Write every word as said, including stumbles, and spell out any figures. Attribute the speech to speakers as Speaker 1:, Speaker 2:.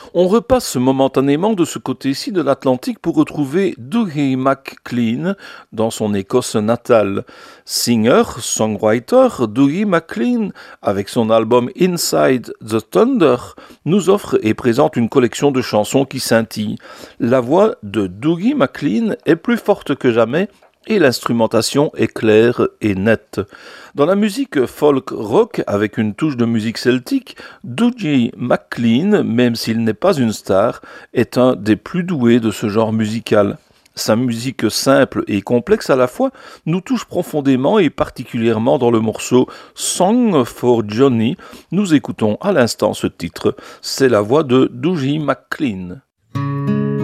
Speaker 1: On repasse momentanément de ce côté-ci de l'Atlantique pour retrouver Dougie MacLean dans son Écosse natale. Singer, songwriter, Dougie MacLean, avec son album Inside the Thunder, nous offre et présente une collection de chansons qui scintillent. La voix de Dougie MacLean est plus forte que jamais et l'instrumentation est claire et nette. Dans la musique folk rock, avec une touche de musique celtique, Dougie MacLean, même s'il n'est pas une star, est un des plus doués de ce genre musical. Sa musique simple et complexe à la fois nous touche profondément et particulièrement dans le morceau Song for Johnny. Nous écoutons à l'instant ce titre. C'est la voix de Dougie MacLean.